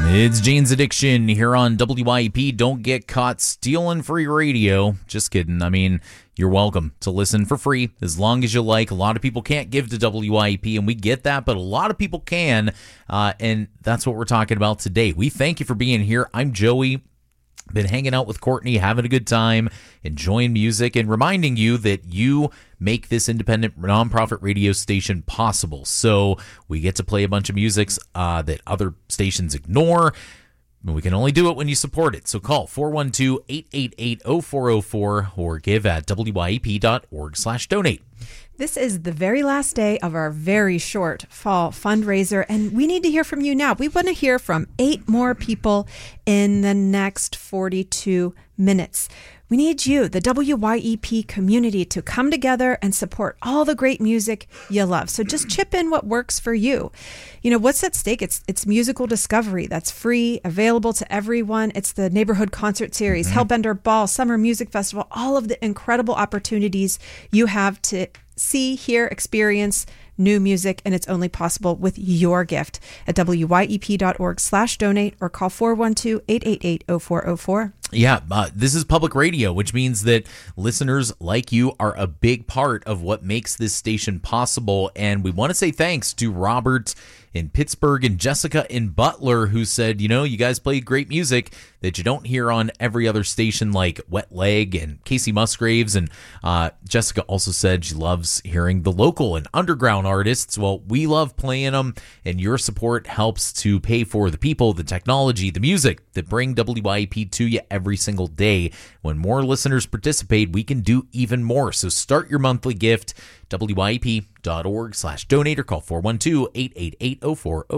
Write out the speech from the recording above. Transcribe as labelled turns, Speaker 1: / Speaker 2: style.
Speaker 1: It's Jane's Addiction here on WYEP. Don't get caught stealing free radio. Just kidding. I mean, you're welcome to listen for free as long as you like. A lot of people can't give to WYEP, and we get that, but a lot of people can, and that's what we're talking about today. We thank you for being here. I'm Joey. Been hanging out with Courtney, having a good time, enjoying music, and reminding you that you make this independent nonprofit radio station possible. So we get to play a bunch of music that other stations ignore. We can only do it when you support it. So call 412-888-0404 or give at wyep.org/donate.
Speaker 2: This is the very last day of our very short fall fundraiser, and we need to hear from you now. We want to hear from 8 more people in the next 42 minutes. We need you, the WYEP community, to come together and support all the great music you love. So just chip in what works for you. You know, what's at stake? It's musical discovery that's free, available to everyone. It's the neighborhood concert series, Hellbender Ball, Summer Music Festival, all of the incredible opportunities you have to see, hear, experience new music, and it's only possible with your gift at wyep.org/donate or call 412-888-0404.
Speaker 1: Yeah, this is public radio, which means that listeners like you are a big part of what makes this station possible. And we want to say thanks to Robert in Pittsburgh and Jessica in Butler, who said, you know, you guys play great music that you don't hear on every other station like Wet Leg and Casey Musgraves. And Jessica also said she loves hearing the local and underground artists. Well, we love playing them, and your support helps to pay for the people, the technology, the music that bring WYEP to you every single day. When more listeners participate, we can do even more. So start your monthly gift, wyep.org/donate, or call 412-888-0404.